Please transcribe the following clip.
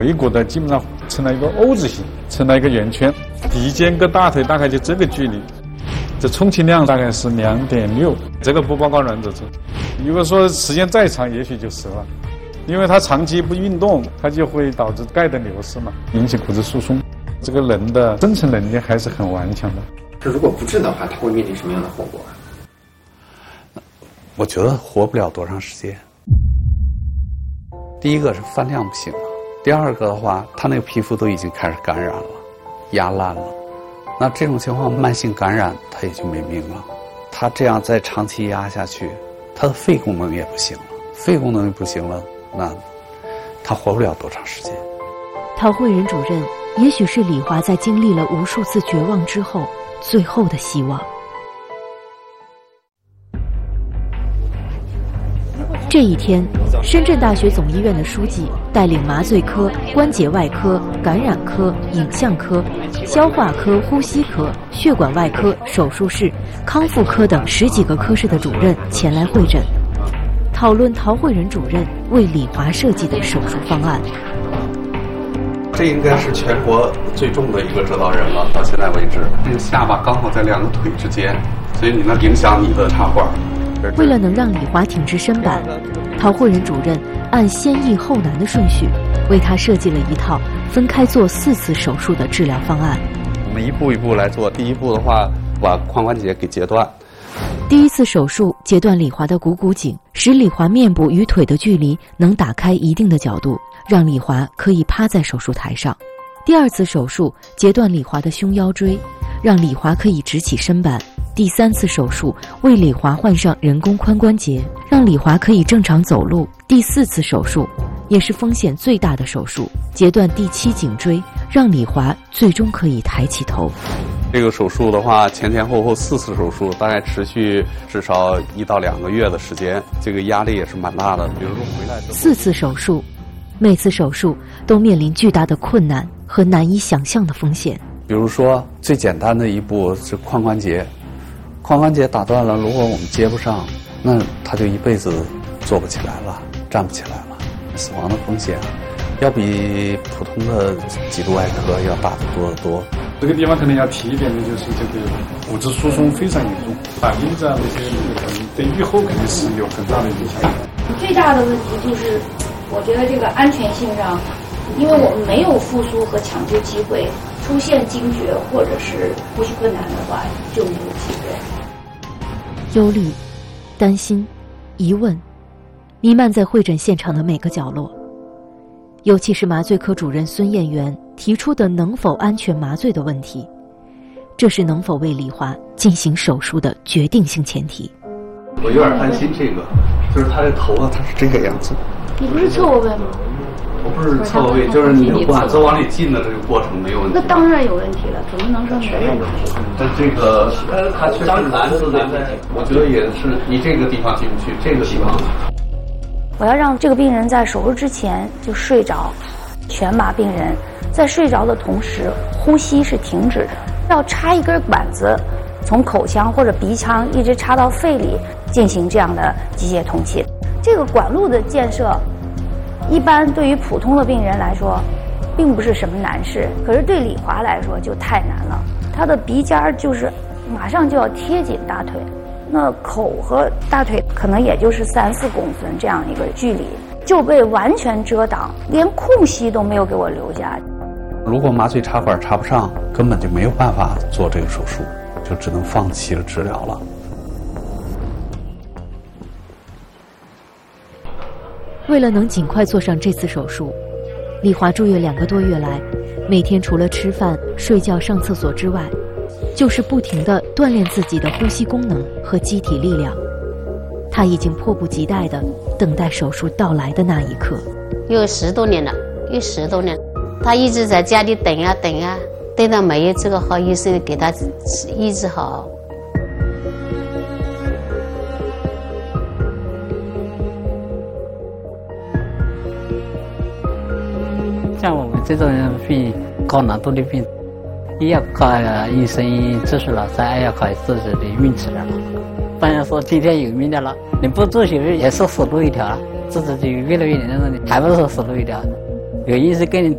肋骨的基本上成了一个 O 字形，成了一个圆圈，鼻尖跟大腿大概就这个距离，这充气量大概是2.6，这个不包括软组织。如果说时间再长，也许就10了，因为它长期不运动，它就会导致钙的流失嘛，引起骨质疏松。这个人的生存能力还是很顽强的。 这如果不治的话，他会面临什么样的后果？ 我觉得活不了多长时间。第一个是饭量不行了，第二个的话，他那个皮肤都已经开始感染了，压烂了。那这种情况，慢性感染他也就没命了。他这样再长期压下去，他的肺功能也不行了。肺功能不行了，那他活不了多长时间。 陶慧仁主任也许是李华在经历了无数次绝望之后最后的希望。这一天，深圳大学总医院的书记带领麻醉科、关节外科、感染科、影像科、消化科、呼吸科、血管外科、手术室、康复科等10几个科室的主任前来会诊，讨论陶慧仁主任为李华设计的手术方案。 这应该是全国最重的一个指导人了，到现在为止，这个下巴刚好在2个腿之间，所以你能影响你的插管。 为了能让李华挺直身板，陶慧仁主任按先易后难的顺序，为他设计了一套分开做4次手术的治疗方案。 我们一步一步来做。第一步的话，把髋关节给截断。 第1次手术截断李华的股颈，使李华面部与腿的距离能打开一定的角度，让李华可以趴在手术台上。第2次手术截断李华的胸腰椎，让李华可以直起身板。第3次手术为李华换上人工髋关节，让李华可以正常走路。第4次手术也是风险最大的手术，截断第7颈椎，让李华最终可以抬起头。 这个手术的话，前后4次手术，大概持续至少1到2个月的时间，这个压力也是蛮大的。比如说回来之后 4次手术，每次手术都面临巨大的困难和难以想象的风险。 比如说最简单的一步是髋关节，髋关节打断了，如果我们接不上，那他就一辈子坐不起来了，站不起来了，死亡的风险要比普通的脊柱外科要大得多得多。 这个地方可能要提一点的就是这个骨质疏松非常严重，反映在那些对预后肯定是有很大的影响。 最大的问题就是，我觉得这个安全性上，因为我们没有复苏和抢救机会，出现惊厥或者是呼吸困难的话，就没有机会。 忧虑、担心、疑问弥漫在会诊现场的每个角落，尤其是麻醉科主任孙艳元提出的能否安全麻醉的问题，这是能否为李华进行手术的决定性前提。 我有点担心这个，就是他的头啊，他是这个样子。 你不是侧卧位吗？ 我不是侧卧位，就是你管子往里进的这个过程没有问题。 那当然有问题了，怎么能说没问题？ 但这个他确实难在，我觉得也是你这个地方进不去，这个地方。 我要让这个病人在手术之前就睡着，全麻病人在睡着的同时，呼吸是停止的，要插一根管子，从口腔或者鼻腔一直插到肺里进行这样的机械通气。这个管路的建设，一般对于普通的病人来说，并不是什么难事，可是对李华来说就太难了。他的鼻尖就是马上就要贴紧大腿，那口和大腿可能也就是3-4公分这样一个距离，就被完全遮挡，连空隙都没有给我留下。 如果麻醉插管插不上，根本就没有办法做这个手术，就只能放弃了治疗了。 为了能尽快做上这次手术，李华住院2个多月来，每天除了吃饭、睡觉、上厕所之外，就是不停地锻炼自己的呼吸功能和机体力量。他已经迫不及待地等待手术到来的那一刻。 有10多年了，他一直在家里等呀等呀，等到没有这个好医生给他医治好。 像我们这种病，高难度的病，一要靠医生技术了，再要靠自己的运气了。不然说今天有命的了，你不做手术也是死路一条了，自己就越来越难了，还不是死路一条。有医生跟你